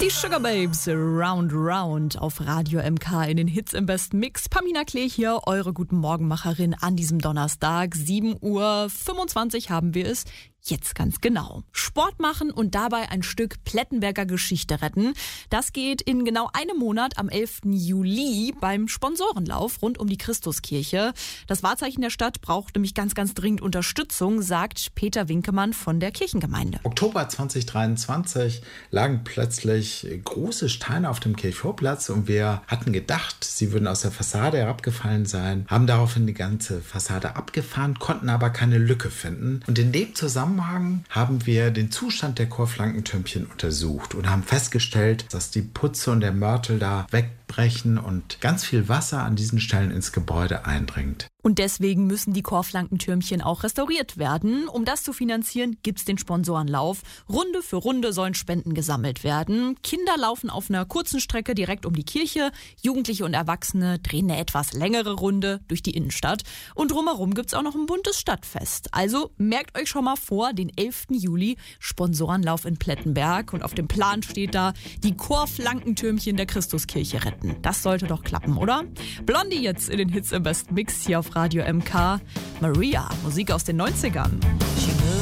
Die Sugar Babes, Round Round auf Radio MK in den Hits im besten Mix. Pamina Klee hier, eure Guten Morgenmacherin an diesem Donnerstag. 7:25 Uhr haben wir es. Jetzt ganz genau. Sport machen und dabei ein Stück Plettenberger Geschichte retten. Das geht in genau einem Monat am 11. Juli beim Sponsorenlauf rund um die Christuskirche. Das Wahrzeichen der Stadt braucht nämlich ganz, ganz dringend Unterstützung, sagt Peter Winkemann von der Kirchengemeinde. Oktober 2023 lagen plötzlich große Steine auf dem Kirchvorplatz und wir hatten gedacht, sie würden aus der Fassade herabgefallen sein, haben daraufhin die ganze Fassade abgefahren, konnten aber keine Lücke finden. Und in dem Zusammenhang haben wir den Zustand der Chorflankentürmchen untersucht und haben festgestellt, dass die Putze und der Mörtel da wegbrechen und ganz viel Wasser an diesen Stellen ins Gebäude eindringt. Und deswegen müssen die Chorflankentürmchen auch restauriert werden. Um das zu finanzieren, gibt's den Sponsorenlauf. Runde für Runde sollen Spenden gesammelt werden. Kinder laufen auf einer kurzen Strecke direkt um die Kirche. Jugendliche und Erwachsene drehen eine etwas längere Runde durch die Innenstadt. Und drumherum gibt's auch noch ein buntes Stadtfest. Also merkt euch schon mal vor, den 11. Juli, Sponsorenlauf in Plettenberg. Und auf dem Plan steht da, die Chorflankentürmchen der Christuskirche retten. Das sollte doch klappen, oder? Blondie jetzt in den Hits im besten Mix hier auf Radio MK. Maria, Musik aus den 90ern.